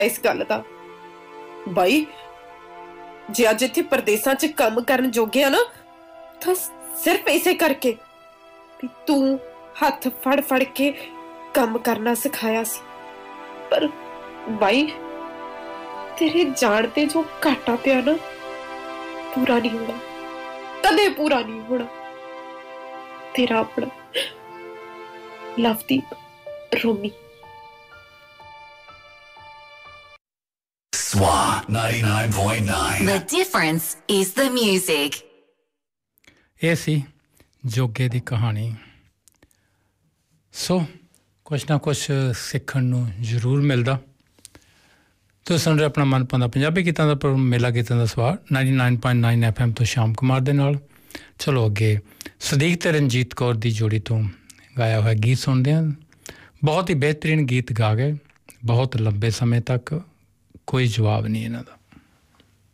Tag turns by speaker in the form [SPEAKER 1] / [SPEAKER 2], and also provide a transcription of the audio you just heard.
[SPEAKER 1] इस गल दा बाई जे अज इत्थे परदेसां च काम करन जोगे ना तां सिर्फ इसे करके भी तू हथ फड़ फड़ के काम करना सिखाया सी पर बाई तेरे जानते जो घाटा पिया ना पूरा नहीं होना कदे पूरा नहीं होना तेरा अपना लवदीप रोमी
[SPEAKER 2] SWA 99.9
[SPEAKER 3] The difference is the music.
[SPEAKER 4] ਇਹ ਸੀ ਜੋਗੇ ਦੀ ਕਹਾਣੀ ਸੋ ਕੁਛ ਨਾ ਕੁਛ ਸਿੱਖਣ ਨੂੰ ਜ਼ਰੂਰ ਮਿਲਦਾ ਤੁਸੀਂ ਸੁਣ ਰਹੇ ਆਪਣਾ ਮਨਪਸੰਦ ਪੰਜਾਬੀ ਗੀਤਾਂ ਦਾ ਪ੍ਰੋਗਰਾਮ ਮੇਲਾ ਗੀਤਾਂ ਦਾ ਸਵਾਰ 99.9 FM ਤੋਂ ਸ਼ਾਮ ਕੁਮਾਰ ਦੇ ਨਾਲ ਚਲੋ ਅੱਗੇ ਸਦੀਕ ਤੇ ਰਣਜੀਤ ਕੌਰ ਦੀ ਜੋੜੀ ਤੋਂ ਗਾਇਆ ਹੋਇਆ ਗੀਤ ਸੁਣਦੇ ਹਾਂ ਬਹੁਤ ਹੀ ਬਿਹਤਰੀਨ ਗੀਤ ਗਾ ਗਏ ਬਹੁਤ ਲੰਬੇ ਸਮੇਂ ਤੱਕ ਕੋਈ ਜਵਾਬ ਨਹੀਂ ਇਹਨਾਂ ਦਾ